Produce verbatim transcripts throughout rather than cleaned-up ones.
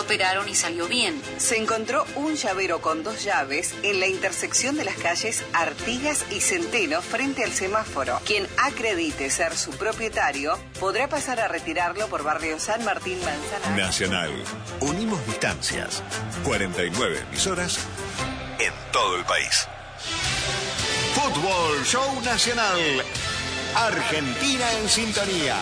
operaron y salió bien. Se encontró un llavero con dos llaves en la intersección de las calles Artigas y Centeno frente al semáforo. Quien acredite ser su propietario podrá pasar a retirarlo por barrio San Martín Manzanares. Nacional. Unimos distancias. cuarenta y nueve emisoras en todo el país. Fútbol Show Nacional. Argentina en sintonía.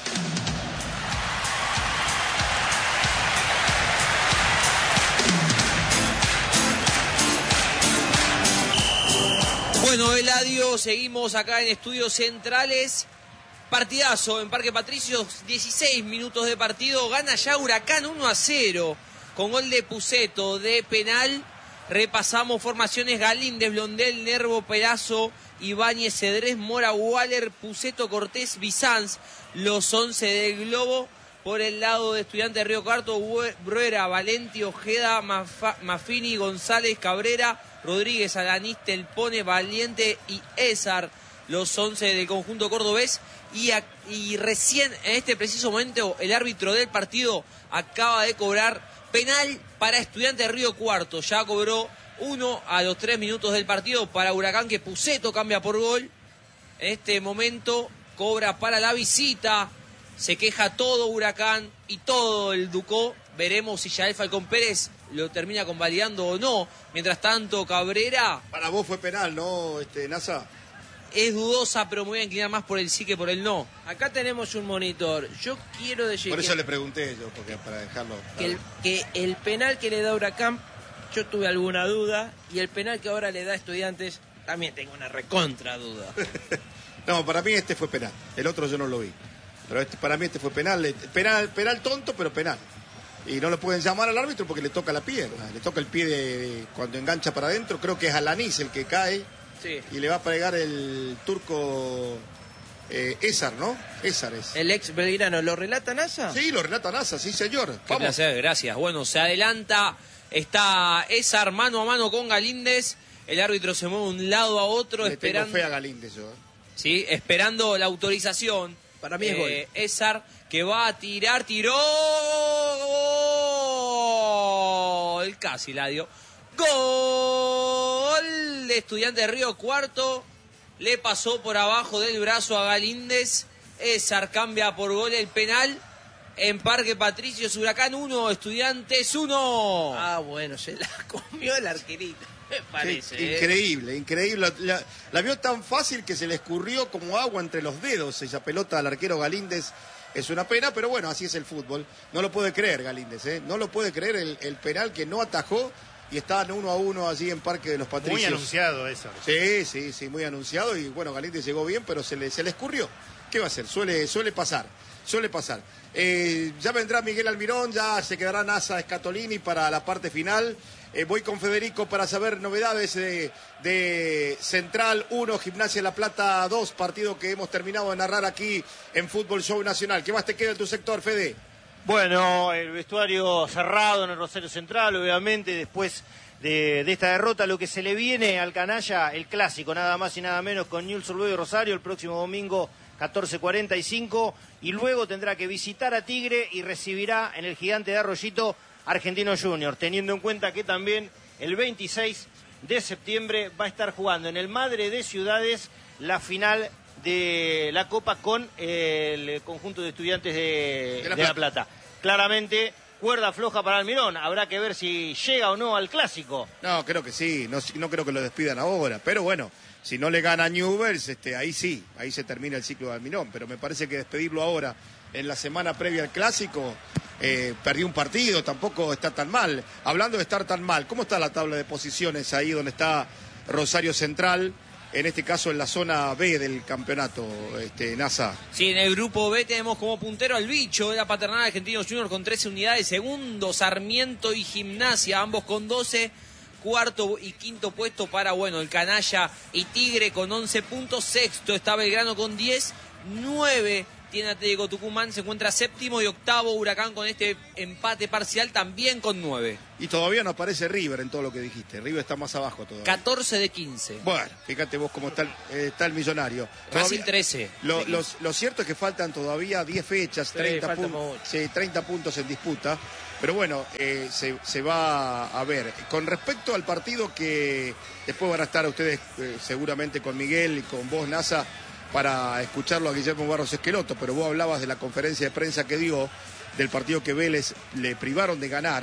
Bueno, Eladio, seguimos acá en Estudios Centrales. Partidazo en Parque Patricios, dieciséis minutos de partido. Gana ya Huracán uno a cero con gol de Puceto de penal. Repasamos formaciones: Galíndez, Blondel, Nervo, Perazo, Ibáñez, Cedrés, Mora, Waller, Puceto, Cortés, Bizanz. Los once del Globo. Por el lado de Estudiantes de Río Cuarto: Bruera, Valenti, Ojeda, Mafa, Mafini, González, Cabrera, Rodríguez, Alanís, Telpone, Valiente y Ezar. Los once del conjunto cordobés. Y, a, y recién, en este preciso momento, el árbitro del partido acaba de cobrar penal para Estudiantes de Río Cuarto. Ya cobró uno a los tres minutos del partido para Huracán, que Puceto cambia por gol. En este momento cobra para la visita. Se queja todo Huracán y todo el Ducó. Veremos si Yael Falcón Pérez lo termina convalidando o no. Mientras tanto, Cabrera... Para vos fue penal, ¿no, este, NASA? Es dudosa, pero me voy a inclinar más por el sí que por el no. Acá tenemos un monitor. Yo quiero decir... Por eso que, le pregunté yo, porque para dejarlo... Que el, que el penal que le da Huracán, yo tuve alguna duda. Y el penal que ahora le da a Estudiantes, también tengo una recontra duda. No, para mí este fue penal. El otro yo no lo vi. Pero este, para mí este fue penal. Penal, penal tonto, pero penal. Y no lo pueden llamar al árbitro porque le toca la pierna. Le toca el pie de, de, cuando engancha para adentro. Creo que es Alanís el que cae. Sí. Y le va a pegar el turco eh, Ezar, ¿no? Ezar es. El ex belgrano. ¿Lo relata NASA? Sí, lo relata NASA, sí, señor. Qué Vamos. placer, gracias. Bueno, se adelanta. Está Ezar mano a mano con Galíndez. El árbitro se mueve de un lado a otro. Le esperando. tengo fe a Galíndez yo. ¿eh? Sí, esperando la autorización. Para mí es eh, gol. Ezar, que va a tirar, tiró. Gol. Casi la dio. Gol de Estudiantes de Río Cuarto. Le pasó por abajo del brazo a Galíndez. Ezar cambia por gol el penal. En Parque Patricios, Huracán uno, Estudiantes uno. Ah, bueno, se la comió el arquerito. Me parece. Sí, ¿eh? Increíble, increíble. La, la, la vio tan fácil que se le escurrió como agua entre los dedos esa pelota al arquero Galíndez. Es una pena, pero bueno, así es el fútbol. No lo puede creer Galíndez, ¿eh? No lo puede creer el, el penal que no atajó y estaban uno a uno allí en Parque de los Patricios. Muy anunciado eso. Sí, sí, sí, muy anunciado. Y bueno, Galíndez llegó bien, pero se le, se le escurrió. ¿Qué va a hacer? Suele, suele pasar, suele pasar. Eh, ya vendrá Miguel Almirón, ya se quedará NASA Scatolini para la parte final. Eh, voy con Federico para saber novedades de, de Central uno, Gimnasia La Plata dos, partido que hemos terminado de narrar aquí en Fútbol Show Nacional. ¿Qué más te queda en tu sector, Fede? Bueno, el vestuario cerrado en el Rosario Central, obviamente, después de, de esta derrota, lo que se le viene al canalla, el clásico, nada más y nada menos, con Newell's Old Boys y Rosario, el próximo domingo catorce cuarenta y cinco, y luego tendrá que visitar a Tigre y recibirá en el Gigante de Arroyito Argentino Junior, teniendo en cuenta que también el veintiséis de septiembre va a estar jugando en el Madre de Ciudades la final de la Copa con el conjunto de Estudiantes de, de, la, de la Plata. Claramente, cuerda floja para Almirón, habrá que ver si llega o no al clásico. No, creo que sí, no, no creo que lo despidan ahora, pero bueno, si no le gana Newell's, este, ahí sí, ahí se termina el ciclo de Almirón, pero me parece que despedirlo ahora, en la semana previa al clásico, eh, perdió un partido, tampoco está tan mal. Hablando de estar tan mal, ¿cómo está la tabla de posiciones ahí donde está Rosario Central? En este caso en la zona B del campeonato, este, NASA. Sí, en el grupo B tenemos como puntero al Bicho de la Paternal Argentino Junior con trece unidades, segundo Sarmiento y Gimnasia, ambos con doce, cuarto y quinto puesto para, bueno, el Canalla y Tigre con once puntos, sexto está Belgrano con diez, nueve tiene Atlético Tucumán, se encuentra séptimo y octavo Huracán con este empate parcial también con nueve. Y todavía no aparece River en todo lo que dijiste. River está más abajo todavía. catorce de quince. Bueno, fíjate vos cómo está el, eh, está el Millonario. Racing Todavía, trece. Lo, lo, lo cierto es que faltan todavía diez fechas, treinta, sí, pun sí, treinta puntos en disputa. Pero bueno, eh, se, se va a ver. Con respecto al partido que después van a estar ustedes eh, seguramente con Miguel y con vos, NASA, para escucharlo a Guillermo Barros Esqueloto, pero vos hablabas de la conferencia de prensa que dio del partido que Vélez le privaron de ganar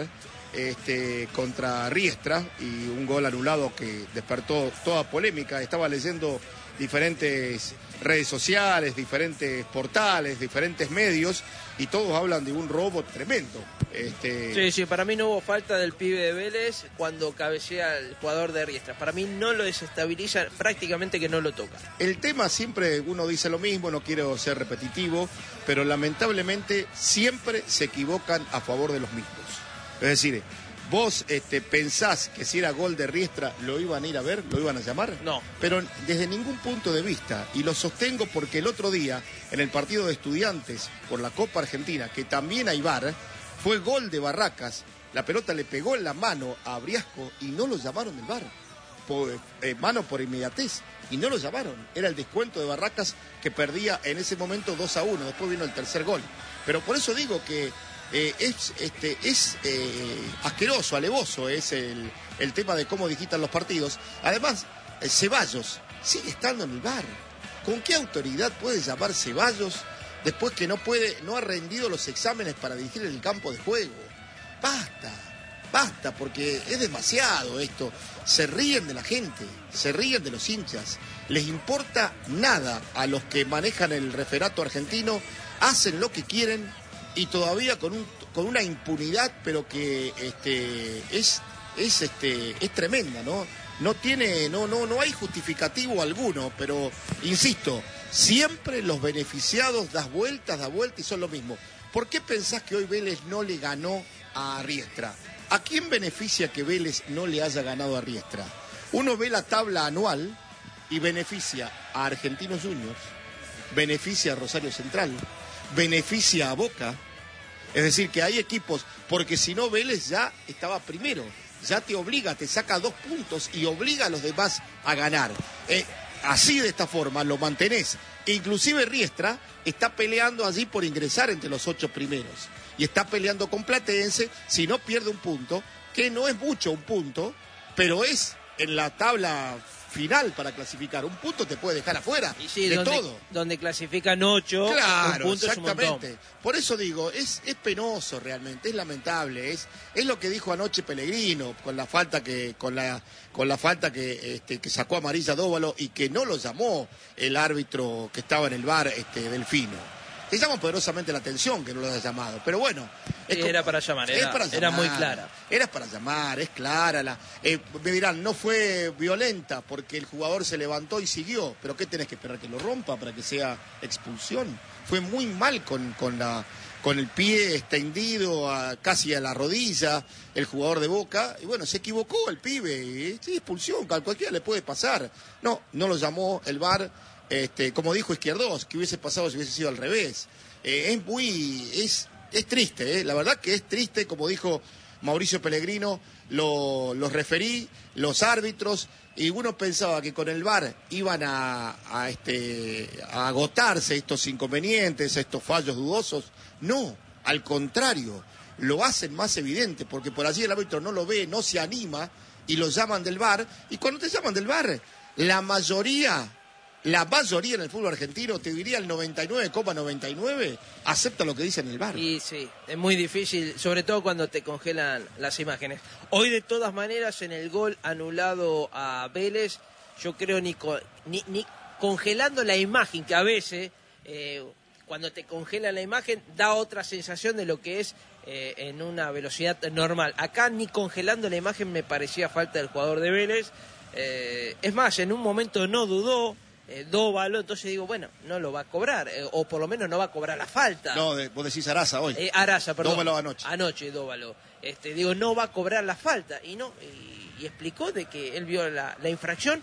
este, contra Riestra y un gol anulado que despertó toda polémica. Estaba leyendo diferentes redes sociales, diferentes portales, diferentes medios y todos hablan de un robo tremendo. Este... Sí, sí, para mí no hubo falta del pibe de Vélez cuando cabecea el jugador de Riestra. Para mí no lo desestabiliza, prácticamente que no lo toca. El tema siempre uno dice lo mismo, no quiero ser repetitivo, pero lamentablemente siempre se equivocan a favor de los mismos. Es decir, vos este, pensás que si era gol de Riestra lo iban a ir a ver, lo iban a llamar. No. Pero desde ningún punto de vista, y lo sostengo porque el otro día, en el partido de Estudiantes por la Copa Argentina, que también hay V A R, fue gol de Barracas, la pelota le pegó en la mano a Briasco y no lo llamaron del V A R. Por, eh, mano por inmediatez, y no lo llamaron. Era el descuento de Barracas que perdía en ese momento dos a uno, después vino el tercer gol. Pero por eso digo que Eh, es este, es eh, asqueroso, alevoso es el, el tema de cómo digitan los partidos. Además, eh, Ceballos sigue estando en el V A R. ¿Con qué autoridad puede llamar Ceballos después que no puede, no ha rendido los exámenes para dirigir el campo de juego? Basta, basta, porque es demasiado esto. Se ríen de la gente, se ríen de los hinchas. Les importa nada a los que manejan el referato argentino, hacen lo que quieren. Y todavía con un con una impunidad, pero que este es es este es tremenda, ¿no? No tiene no no no hay justificativo alguno, pero insisto, siempre los beneficiados das vueltas, das vueltas y son lo mismo. ¿Por qué pensás que hoy Vélez no le ganó a Riestra? ¿A quién beneficia que Vélez no le haya ganado a Riestra? Uno ve la tabla anual y beneficia a Argentinos Juniors, beneficia a Rosario Central, beneficia a Boca. Es decir, que hay equipos, porque si no Vélez ya estaba primero, ya te obliga, te saca dos puntos y obliga a los demás a ganar. Eh, así de esta forma lo mantenés. Inclusive Riestra está peleando allí por ingresar entre los ocho primeros. Y está peleando con Platense, si no pierde un punto, que no es mucho un punto, pero es en la tabla final para clasificar. Un punto te puede dejar afuera y sí, de donde, todo. Donde clasifican ocho, claro, un punto exactamente. Es un montón. Por eso digo, es, es penoso realmente, es lamentable, es, es lo que dijo anoche Pellegrino con la falta que, con la, con la falta que, este, que sacó amarilla Dóvalo y que no lo llamó el árbitro que estaba en el V A R, este, Delfino. Te llama poderosamente la atención que no lo haya llamado, pero bueno. Es como, era para llamar, era, para llamar, era muy clara. Era para llamar, es clara. La, eh, me dirán, no fue violenta porque el jugador se levantó y siguió, pero ¿qué tenés que esperar? ¿Que lo rompa para que sea expulsión? Fue muy mal con, con, la, con el pie extendido a, casi a la rodilla, el jugador de Boca, y bueno, se equivocó el pibe, y, sí, expulsión, a cualquiera le puede pasar. No, no lo llamó el V A R. Este, como dijo Izquierdos, que hubiese pasado si hubiese sido al revés. Eh, es muy, es, es triste, eh. La verdad que es triste, como dijo Mauricio Pellegrino, lo, los referí, los árbitros, y uno pensaba que con el V A R iban a, a, este, a agotarse estos inconvenientes, estos fallos dudosos. No, al contrario, lo hacen más evidente, porque por allí el árbitro no lo ve, no se anima, y lo llaman del V A R, y cuando te llaman del V A R, la mayoría... La mayoría en el fútbol argentino, te diría el noventa y nueve coma noventa y nueve, acepta lo que dice en el V A R. Y sí, es muy difícil, sobre todo cuando te congelan las imágenes. Hoy, de todas maneras, en el gol anulado a Vélez, yo creo ni, ni, ni congelando la imagen, que a veces, eh, cuando te congelan la imagen, da otra sensación de lo que es eh, en una velocidad normal. Acá ni congelando la imagen me parecía falta del jugador de Vélez. Eh, es más, en un momento no dudó. Eh, Dóvalo, entonces digo, bueno, no lo va a cobrar, eh, o por lo menos no va a cobrar la falta. No, de, vos decís Araza hoy. Eh, Araza, perdón. Dóvalo anoche. Anoche, Dóvalo. Este, digo, no va a cobrar la falta. Y no y, y explicó de que él vio la, la infracción,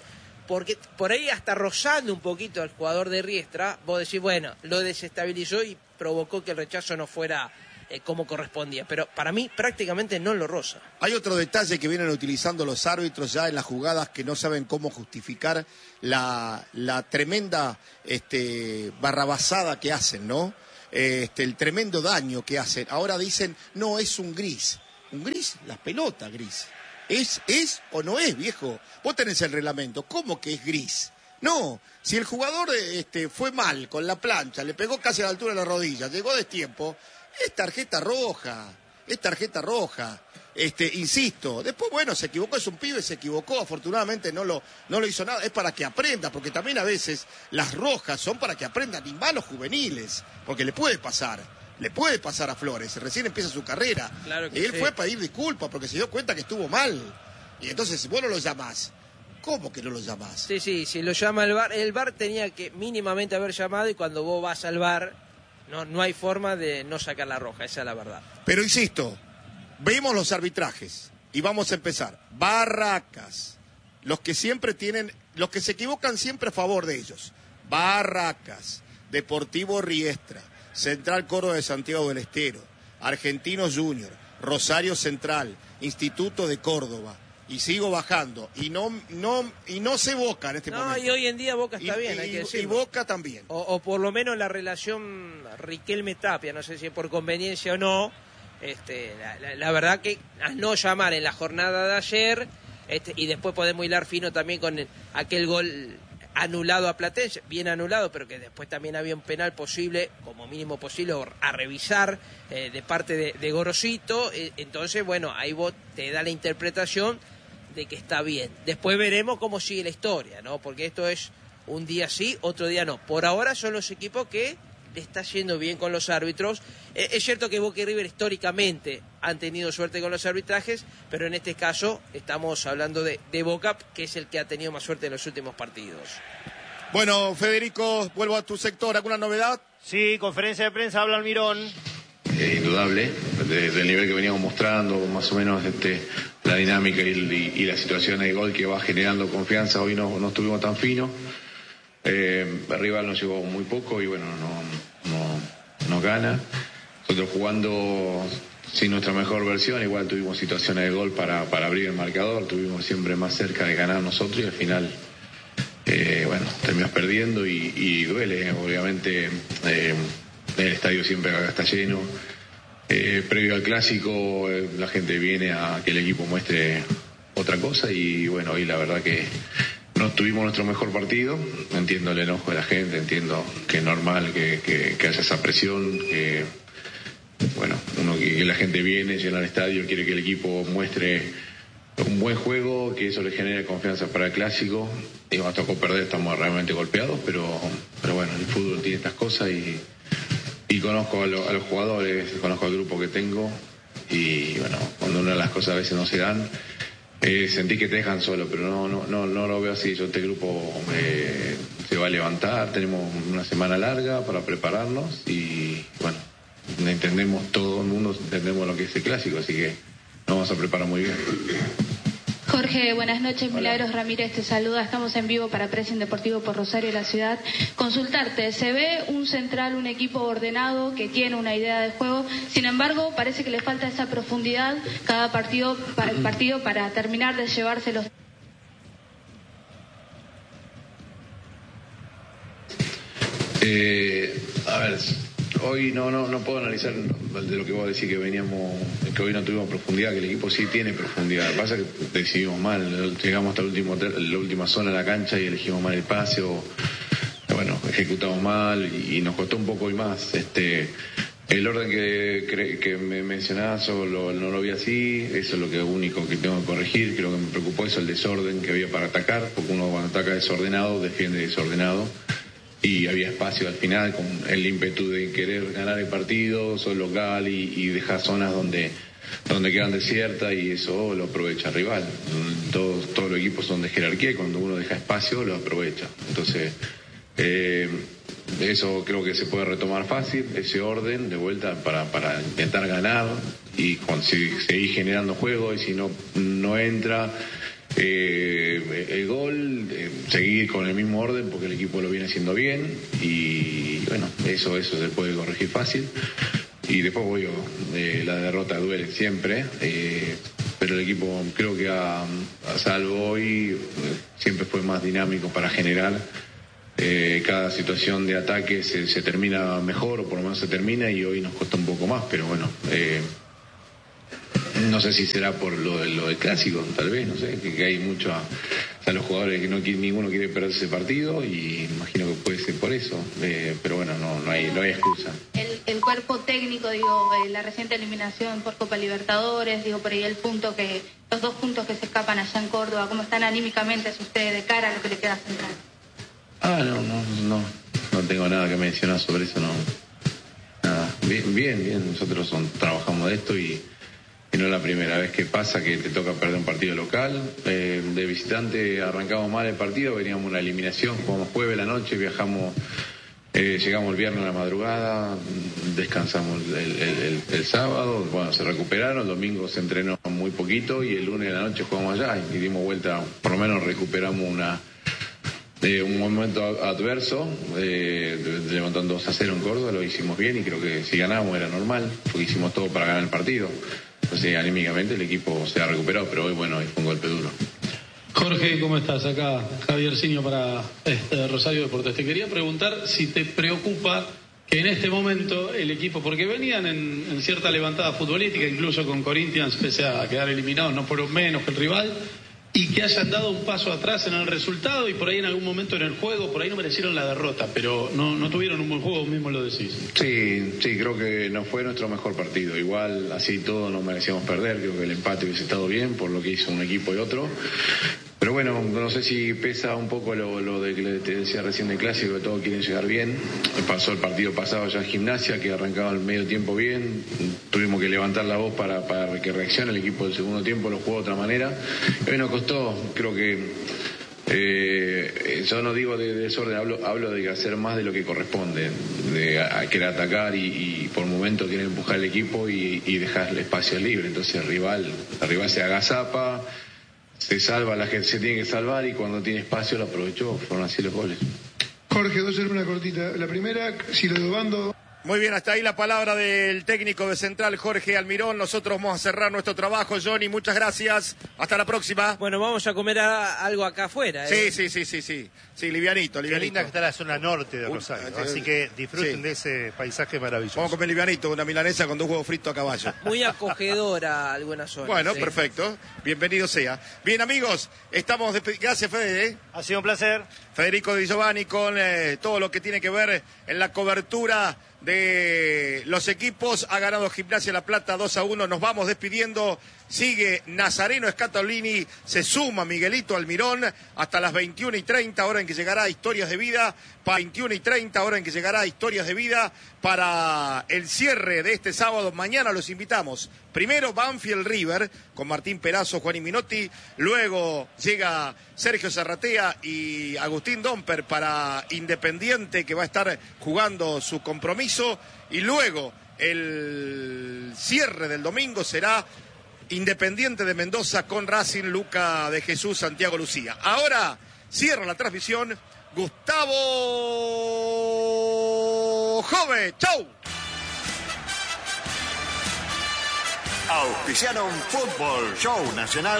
porque por ahí hasta rozando un poquito al jugador de Riestra, vos decís, bueno, lo desestabilizó y provocó que el rechazo no fuera eh, como correspondía, pero para mí prácticamente no lo roza. Hay otro detalle que vienen utilizando los árbitros ya en las jugadas que no saben cómo justificar la, la tremenda este, barrabasada que hacen, ¿no? Este, el tremendo daño que hacen. Ahora dicen, no, es un gris. ¿Un gris? La pelota gris. ¿Es, es o no es, viejo? Vos tenés el reglamento. ¿Cómo que es gris? No, si el jugador este, fue mal con la plancha, le pegó casi a la altura de la rodilla, llegó a destiempo, es tarjeta roja, es tarjeta roja. Este, insisto, después, bueno, se equivocó, es un pibe, se equivocó, afortunadamente no lo, no lo hizo nada, es para que aprenda, porque también a veces las rojas son para que aprendan, y más los juveniles, porque le puede pasar. Le puede pasar a Flores, recién empieza su carrera. Claro que y él sí. fue a pedir disculpas porque se dio cuenta que estuvo mal. Y entonces, si vos no lo llamás, ¿cómo que no lo llamás? Sí, sí, si lo llama el V A R, el V A R tenía que mínimamente haber llamado, y cuando vos vas al V A R, no, no hay forma de no sacar la roja, esa es la verdad. Pero insisto, vemos los arbitrajes y vamos a empezar. Barracas, los que siempre tienen, los que se equivocan siempre a favor de ellos. Barracas, Deportivo Riestra, Central Córdoba de Santiago del Estero, Argentinos Junior, Rosario Central, Instituto de Córdoba, y sigo bajando, y no no y no sé Boca en este No, momento. y hoy en día Boca está y, bien, y, hay que y decirlo. Boca también. O, o por lo menos la relación Riquelme-Tapia, no sé si es por conveniencia o no, este, la, la, la verdad que al no llamar en la jornada de ayer, este, y después podemos hilar fino también con el, aquel gol anulado a Platense, bien anulado, pero que después también había un penal posible, como mínimo posible, a revisar eh, de parte de, de Gorosito, eh, entonces, bueno, ahí vos te da la interpretación de que está bien. Después veremos cómo sigue la historia, ¿no? Porque esto es un día sí, otro día no. Por ahora son los equipos que le está yendo bien con los árbitros. Eh, es cierto que Boca y River históricamente han tenido suerte con los arbitrajes, pero en este caso estamos hablando de, de Boca, que es el que ha tenido más suerte en los últimos partidos. Bueno, Federico, vuelvo a tu sector. ¿Alguna novedad? Sí, conferencia de prensa, habla Almirón. Eh, indudable, de, del nivel que veníamos mostrando, más o menos este, la dinámica y, y, y la situación de gol que va generando confianza. Hoy no, no estuvimos tan finos. Eh, el rival nos llegó muy poco y bueno, no, no, no gana. Nosotros jugando sin nuestra mejor versión, igual tuvimos situaciones de gol para, para abrir el marcador, tuvimos siempre más cerca de ganar nosotros y al final, eh, bueno, terminamos perdiendo y, y duele, obviamente, eh, el estadio siempre acá está lleno. Eh, previo al clásico, eh, la gente viene a que el equipo muestre otra cosa y bueno, hoy la verdad que no tuvimos nuestro mejor partido. Entiendo el enojo de la gente, entiendo que es normal que, que, que haya esa presión, que bueno, uno que, que la gente viene, llena el estadio, quiere que el equipo muestre un buen juego, que eso le genere confianza para el clásico. Y nos tocó perder, estamos realmente golpeados, pero, pero bueno, el fútbol tiene estas cosas y, y conozco a, lo, a los jugadores, conozco al grupo que tengo y bueno, cuando una de las cosas a veces no se dan, Eh, sentí que te dejan solo, pero no no no no lo veo así. Yo este grupo eh, se va a levantar, tenemos una semana larga para prepararnos y bueno, entendemos, todo el mundo entendemos lo que es el clásico, así que nos vamos a preparar muy bien. Jorge, buenas noches. Hola. Milagros Ramírez te saluda. Estamos en vivo para Pressing Deportivo por Rosario y la ciudad. Consultarte, se ve un central, un equipo ordenado que tiene una idea de juego, sin embargo parece que le falta esa profundidad cada partido, para, partido para terminar de llevarse los... Eh, a ver, hoy no no no puedo analizar de lo que vos decís que veníamos, que hoy no tuvimos profundidad, que el equipo sí tiene profundidad. Lo que pasa es que decidimos mal, llegamos hasta el último, la última zona de la cancha y elegimos mal el pase o bueno, ejecutamos mal y, y nos costó un poco y más. Este, el orden que, que me mencionabas lo, no lo vi así, eso es lo que único que tengo que corregir. Creo que me preocupó eso, el desorden que había para atacar, porque uno cuando ataca desordenado defiende desordenado. Y había espacio al final con el ímpetu de querer ganar el partido, sos local y, y dejar zonas donde, donde quedan desiertas y eso lo aprovecha el rival. Todos, todos los equipos son de jerarquía y cuando uno deja espacio lo aprovecha. Entonces, eh, eso creo que se puede retomar fácil, ese orden de vuelta para, para intentar ganar y con, si, seguir generando juego y si no, no entra... eh, el gol, eh, seguir con el mismo orden porque el equipo lo viene haciendo bien y bueno, eso, eso se puede corregir fácil. Y después, voy eh, la derrota duele siempre, eh, pero el equipo creo que a, a salvo hoy eh, siempre fue más dinámico para generar. Eh, cada situación de ataque se, se termina mejor, o por lo menos se termina, y hoy nos costó un poco más, pero bueno, eh, no sé si será por lo, de, lo del clásico, tal vez, no sé, que, que hay mucho a, a los jugadores que no ninguno quiere perder ese partido, y imagino que puede ser por eso, eh, pero bueno, no, no hay, no hay excusa. El, el cuerpo técnico, digo, eh, la reciente eliminación por Copa Libertadores, digo, por ahí el punto que, los dos puntos que se escapan allá en Córdoba, ¿cómo están anímicamente ustedes de cara a lo que le queda central? Ah, no, no, no, no tengo nada que mencionar sobre eso, no. Nada, bien, bien, bien. Nosotros son, trabajamos de esto y, y no es la primera vez que pasa que te toca perder un partido local. Eh, de visitante arrancamos mal el partido, veníamos una eliminación, jugamos jueves la noche, viajamos, eh, llegamos el viernes a la madrugada, descansamos el, el, el, el sábado, bueno, se recuperaron, el domingo se entrenó muy poquito y el lunes de la noche jugamos allá y dimos vuelta, por lo menos recuperamos una... Eh, un momento adverso, eh, levantando dos a cero en Córdoba, lo hicimos bien y creo que si ganábamos era normal, porque hicimos todo para ganar el partido. Entonces, anímicamente el equipo se ha recuperado, pero hoy, bueno, fue un golpe duro. Jorge, ¿cómo estás? Acá Javier Siño para este Rosario Deportes. Te quería preguntar si te preocupa que en este momento el equipo, porque venían en, en cierta levantada futbolística, incluso con Corinthians, pese a quedar eliminados, no fueron menos que el rival, y que hayan dado un paso atrás en el resultado y por ahí en algún momento en el juego, por ahí no merecieron la derrota, pero no, no tuvieron un buen juego, mismo lo decís. Sí, sí, creo que no fue nuestro mejor partido. Igual, así todo, no merecíamos perder. Creo que el empate hubiese estado bien por lo que hizo un equipo y otro. Pero bueno, no sé si pesa un poco lo, lo de que te decía recién del clásico, que todos quieren llegar bien. Pasó el partido pasado ya en Gimnasia, que arrancaba el medio tiempo bien. Tuvimos que levantar la voz para, para que reaccione el equipo del segundo tiempo, lo jugó de otra manera. Y hoy nos costó, creo que... Eh, yo no digo de, de desorden, hablo, hablo de hacer más de lo que corresponde, de a, a querer atacar y, y por momentos quieren empujar el equipo y, y dejarle espacio libre. Entonces el rival, el rival se agazapa, se salva, la gente se tiene que salvar y cuando tiene espacio lo aprovechó, fueron así los goles. Jorge, dos en una cortita. La primera, si lo de Obando... Muy bien, hasta ahí la palabra del técnico de Central, Jorge Almirón. Nosotros vamos a cerrar nuestro trabajo. Johnny, muchas gracias. Hasta la próxima. Bueno, vamos a comer a, algo acá afuera. ¿eh? Sí, sí, sí, sí, sí. Sí, livianito, livianito. Qué linda que está la zona norte de Rosario. Uh, así que disfruten sí. de ese paisaje maravilloso. Vamos a comer livianito, una milanesa con dos huevos fritos a caballo. Muy acogedora algunas zonas. Bueno, sí. perfecto. Bienvenido sea. Bien, amigos, estamos... Despe- Gracias, Fede. ¿eh? Ha sido un placer. Federico Di Giovanni con eh, todo lo que tiene que ver en la cobertura de los equipos. Ha ganado Gimnasia La Plata dos a uno. Nos vamos despidiendo. Sigue Nazareno Scatolini. Se suma Miguelito Almirón hasta las veintiuna y treinta, hora en que llegará Historias de Vida. Para veintiuna y treinta, hora en que llegará Historias de Vida para el cierre de este sábado. Mañana los invitamos. Primero Banfield River con Martín Perazo, Juan Minotti. Luego llega Sergio Zarratea y Agustín Domper para Independiente, que va a estar jugando su compromiso. Y luego el cierre del domingo será Independiente de Mendoza con Racing, Luca de Jesús, Santiago Lucía. Ahora cierra la transmisión Gustavo Jove. ¡Chau! Auspiciaron Fútbol Show Nacional.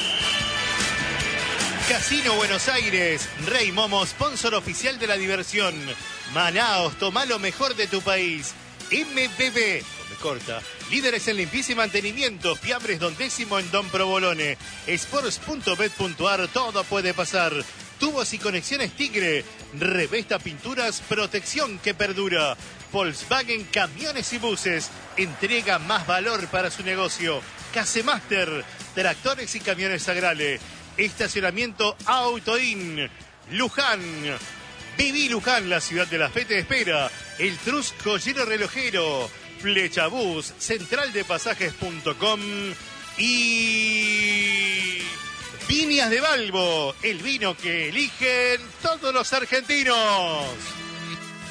Casino Buenos Aires, Rey Momo, sponsor oficial de la diversión. Manaos, toma lo mejor de tu país. M B B, come corta, líderes en limpieza y mantenimiento. Fiambres Don Décimo en Don Provolone. Sports punto bet punto ar, todo puede pasar. Tubos y conexiones Tigre. Revesta Pinturas, protección que perdura. Volkswagen Camiones y Buses, entrega más valor para su negocio. Casemaster, tractores y camiones Agrale. Estacionamiento Autoin. Luján. Viví Luján, la ciudad de la fe te espera. El Trus Joyero Relojero. Flechabús, central de pasajes punto com y Viñas de Balbo, el vino que eligen todos los argentinos.